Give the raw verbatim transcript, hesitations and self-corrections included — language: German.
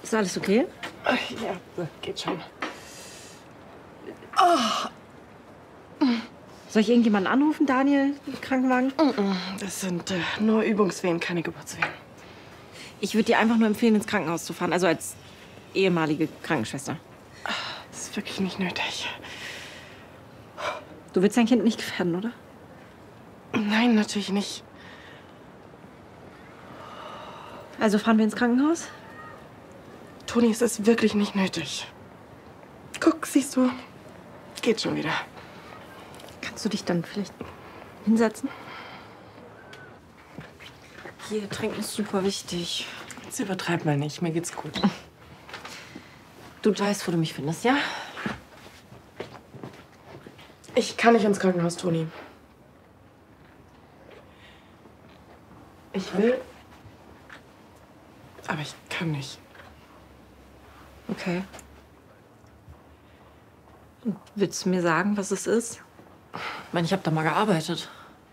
Ist alles okay? Ach, ja, geht schon. Oh. Soll ich irgendjemanden anrufen, Daniel? Krankenwagen? Das sind äh, nur Übungswehen, keine Geburtswehen. Ich würde dir einfach nur empfehlen, ins Krankenhaus zu fahren. Also als ehemalige Krankenschwester. Das ist wirklich nicht nötig. Du willst dein Kind nicht gefährden, oder? Nein, natürlich nicht. Also fahren wir ins Krankenhaus? Toni, es ist wirklich nicht nötig. Guck, siehst du, geht schon wieder. Kannst du dich dann vielleicht hinsetzen? Hier, trinken ist super wichtig. Jetzt übertreib mal nicht, mir geht's gut. Du weißt, wo du mich findest, ja? Ich kann nicht ins Krankenhaus, Toni. Ich will, aber ich kann nicht. Okay. Und willst du mir sagen, was es ist? Ich meine, ich habe da mal gearbeitet.